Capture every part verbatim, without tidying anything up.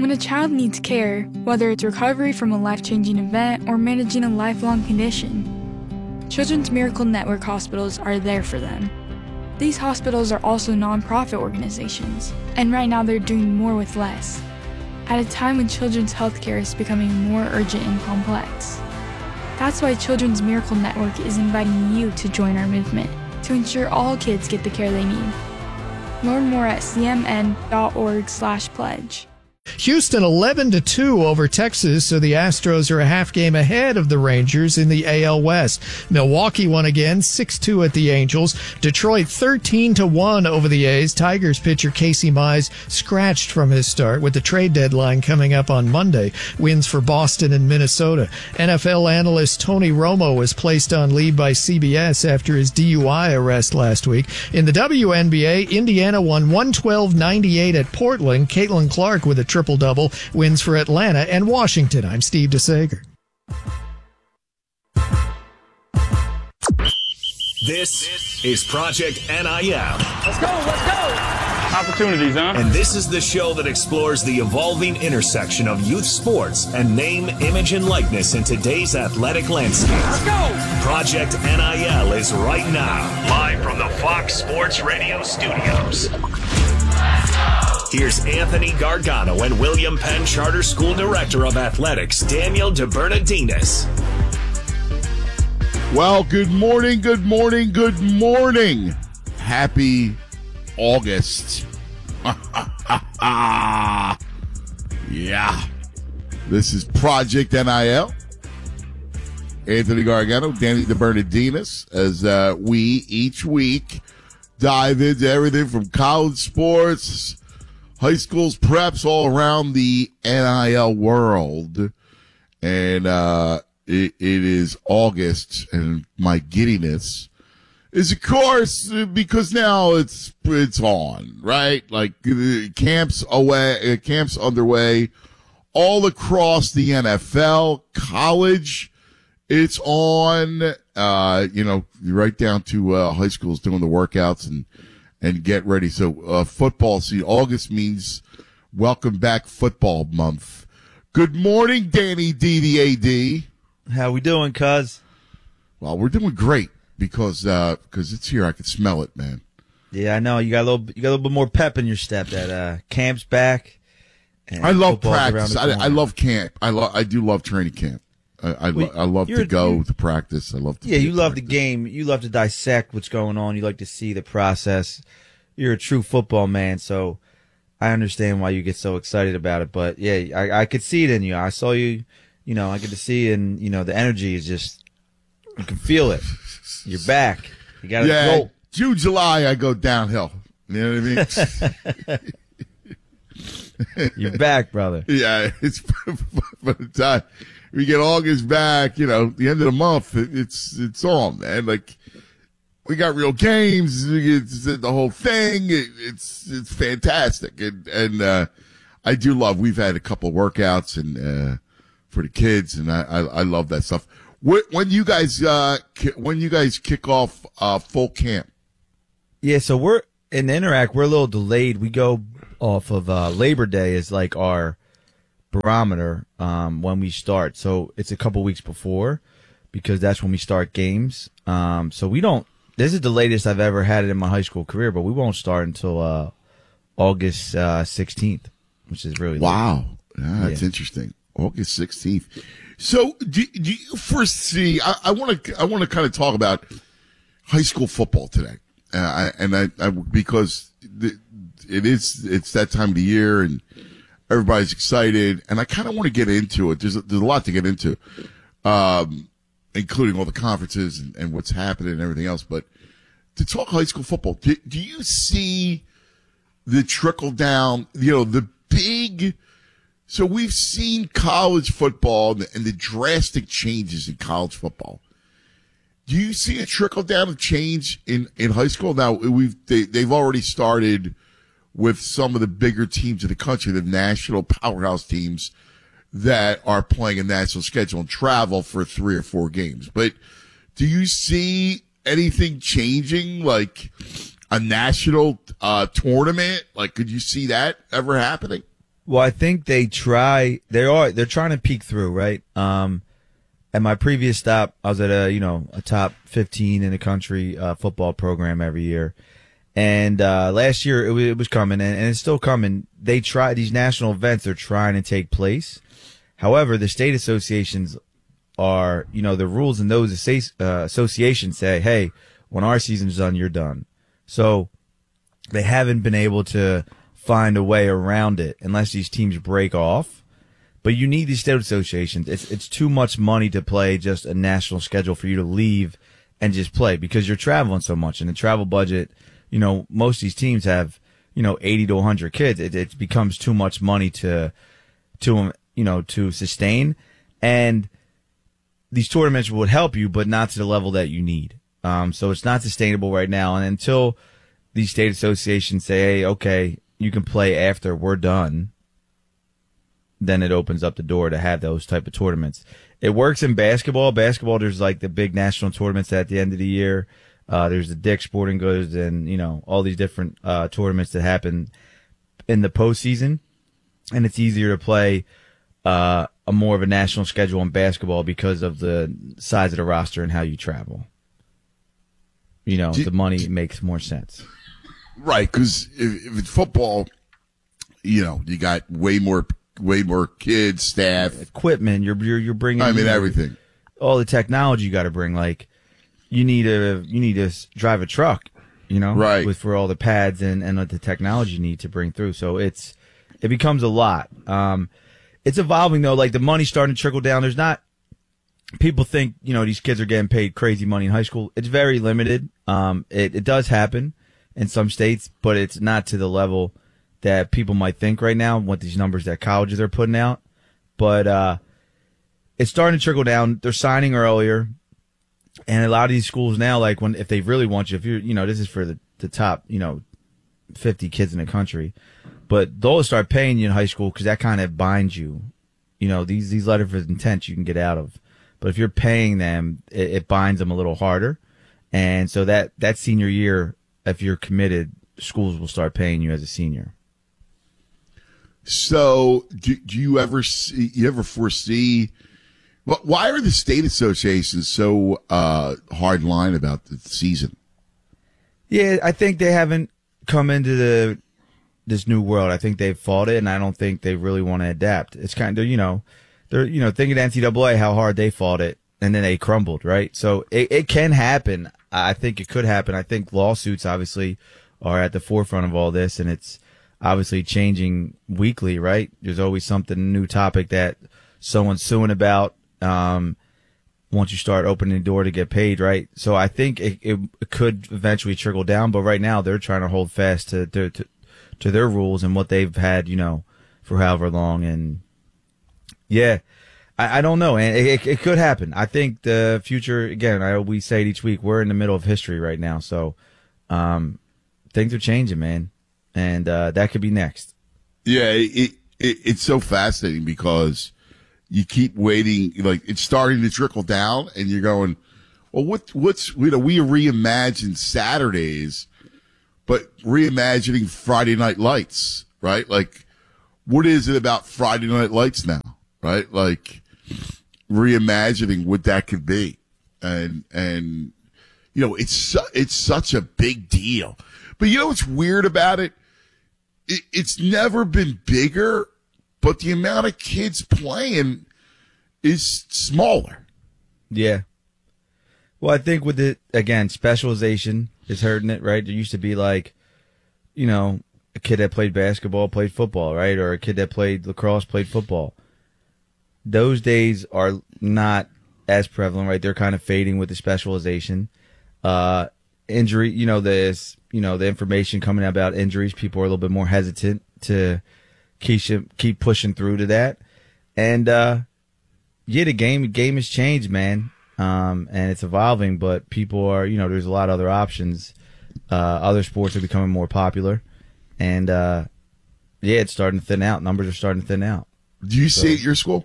When a child needs care, whether it's recovery from a life-changing event or managing a lifelong condition, Children's Miracle Network hospitals are there for them. These hospitals are also nonprofit organizations, and right now they're doing more with less, at a time when children's healthcare is becoming more urgent and complex. That's why Children's Miracle Network is inviting you to join our movement to ensure all kids get the care they need. Learn more at c m n dot org slash pledge. Houston eleven to two over Texas, so the Astros are a half game ahead of the Rangers in the A L West. Milwaukee won again, six two at the Angels. Detroit thirteen to one over the A's. Tigers pitcher Casey Mize scratched from his start with the trade deadline coming up on Monday. Wins for Boston and Minnesota. N F L analyst Tony Romo was placed on leave by C B S after his D U I arrest last week. In the W N B A, Indiana won one twelve ninety-eight at Portland. Caitlin Clark with a triple-double, wins for Atlanta and Washington. I'm Steve DeSager. This is Project N I L. Let's go, let's go! Opportunities, huh? And this is the show that explores the evolving intersection of youth sports and name, image, and likeness in today's athletic landscape. Let's go! Project N I L is right now, live from the Fox Sports Radio studios. Here's Anthony Gargano and William Penn Charter School Director of Athletics, Daniel DeBernardinis. Well, good morning, good morning, good morning. Happy August. Yeah. This is Project N I L. Anthony Gargano, Danny DeBernardinis, as uh, we each week dive into everything from college sports, high schools, preps, all around the N I L world. And uh, it, it is August, and my giddiness is, of course, because now it's it's on, right? Like, camps away, camps underway all across the N F L, college, it's on, uh, you know, right down to uh, high schools doing the workouts and and get ready. So uh, football season, August means welcome back football month. Good morning, Danny D, the A D. How we doing, cuz? Well, we're doing great because uh, because it's here. I can smell it, man. Yeah, I know. You got a little you got a little bit more pep in your step. That uh, camp's back. I love practice. I, I love camp. I love. I do love training camp. I I, well, I love to go to practice. I love to yeah. You love practice. the game. You love to dissect what's going on. You like to see the process. You're a true football man, so I understand why you get so excited about it. But yeah, I, I could see it in you. I saw you. You know, I get to see it, and you know the energy is just. You can feel it. You're back. You got to yeah, go. June, July, I go downhill. You know what I mean? You're back, brother. Yeah, it's by the time we get August back, you know, the end of the month, it's it's on, man. Like, we got real games, it's the whole thing. It, it's it's fantastic, and and uh, I do love. We've had a couple workouts and uh, for the kids, and I, I I love that stuff. When you guys uh when you guys kick off uh full camp? Yeah, so we're in Interact. We're a little delayed. We go off of uh, Labor Day is like our barometer um, when we start. So it's a couple weeks before because that's when we start games. Um, so we don't. This is the latest I've ever had it in my high school career, but we won't start until uh, August uh, sixteenth, which is really wow. Yeah, that's yeah. interesting. August sixteenth. So do, do you foresee? I want to I want to kind of talk about high school football today, uh, I, and I, I because the, it is it's that time of the year and everybody's excited, and I kind of want to get into it. There's a, there's a lot to get into, um, including all the conferences and, and what's happening and everything else. But to talk high school football, do, do you see the trickle down? You know, the big. So we've seen college football and the, and the drastic changes in college football. Do you see a trickle down of change in, in high school? Now we've they, they've already started with some of the bigger teams in the country, the national powerhouse teams that are playing a national schedule and travel for three or four games. But do you see anything changing, like a national uh, tournament? Like, could you see that ever happening? Well, I think they try. They are. They're trying to peek through, right? Um, at my previous stop, I was at a you know a top fifteen in the country uh, football program every year, and uh, last year it was, it was coming, and, and it's still coming. They try these national events. They're trying to take place. However, the state associations are, you know, the rules in those uh, associations say, hey, when our season's done, you're done. So they haven't been able to find a way around it unless these teams break off. But you need these state associations. It's it's too much money to play just a national schedule for you to leave and just play because you're traveling so much. And the travel budget, you know, most of these teams have, you know, eighty to one hundred kids. It, it becomes too much money to, to, you know, to sustain. And these tournaments would help you, but not to the level that you need. Um, so it's not sustainable right now. And until these state associations say, hey, okay, you can play after we're done, then it opens up the door to have those type of tournaments. It works in basketball. Basketball, there's like the big national tournaments at the end of the year. Uh, there's the Dick's Sporting Goods and, you know, all these different uh, tournaments that happen in the postseason. And it's easier to play uh, a more of a national schedule in basketball because of the size of the roster and how you travel. You know, the money makes more sense. Right, because if, if it's football, you know, you got way more, way more kids, staff, equipment. You're you're you're bringing. I mean, you know, everything. All the technology you got to bring. Like, you need a you need to drive a truck. You know, right? With for all the pads and and the technology you need to bring through. So it's it becomes a lot. Um, it's evolving though. Like the money's starting to trickle down. There's not. People think, you know, these kids are getting paid crazy money in high school. It's very limited. Um, it, it does happen in some states, but it's not to the level that people might think right now, what these numbers that colleges are putting out. But, uh, it's starting to trickle down. They're signing earlier. And a lot of these schools now, like when, if they really want you, if you're, you know, this is for the, the top, you know, fifty kids in the country, but they'll start paying you in high school because that kind of binds you. You know, these, these letters of intent you can get out of. But if you're paying them, it, it binds them a little harder. And so that, that senior year, if you're committed, schools will start paying you as a senior. So do, do you ever see, you ever foresee, well, why are the state associations so uh, hard line about the season? Yeah, I think they haven't come into the this new world. I think they've fought it, and I don't think they really want to adapt. It's kind of, you know, they're, you know, think of the N C double A, how hard they fought it, and then they crumbled, right? So it, it can happen. I think it could happen. I think lawsuits obviously are at the forefront of all this, and it's obviously changing weekly, right? There's always something, new topic that someone's suing about. Um, once you start opening the door to get paid, right? So I think it, it, it could eventually trickle down, but right now they're trying to hold fast to, to, to, to their rules and what they've had, you know, for however long. And yeah, I, I don't know. And it, it, it could happen. I think the future, again, I, we say it each week, we're in the middle of history right now. So, um, things are changing, man. And, uh, that could be next. Yeah. It, it, it's so fascinating because you keep waiting, like it's starting to trickle down and you're going, well, what, what's, you know, we reimagine Saturdays, but reimagining Friday Night Lights, right? Like, what is it about Friday Night Lights now, right? Like, reimagining what that could be. And, and, you know, it's, su- it's such a big deal. But you know what's weird about it? it? It's never been bigger, but the amount of kids playing is smaller. Yeah. Well, I think with it, again, specialization is hurting it, right? There used to be like, you know, a kid that played basketball played football, right? Or a kid that played lacrosse played football. Those days are not as prevalent, right? They're kind of fading with the specialization. Uh, injury, you know, there's, you know, the information coming out about injuries. People are a little bit more hesitant to keep, keep pushing through to that. And, uh, yeah, the game, game has changed, man. Um, and it's evolving, but people are, you know, there's a lot of other options. Uh, other sports are becoming more popular. And, uh, yeah, it's starting to thin out. Numbers are starting to thin out. Do you so, see it at your school?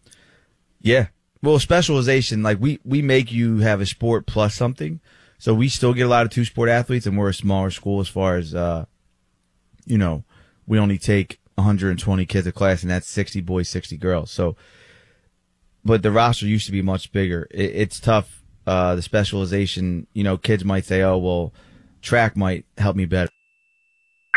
Yeah. Well, specialization, like we, we make you have a sport plus something. So we still get a lot of two sport athletes and we're a smaller school as far as, uh, you know, we only take one hundred twenty kids a class, and that's sixty boys, sixty girls. So, but the roster used to be much bigger. It, it's tough. Uh, the specialization, you know, kids might say, oh, well, track might help me better.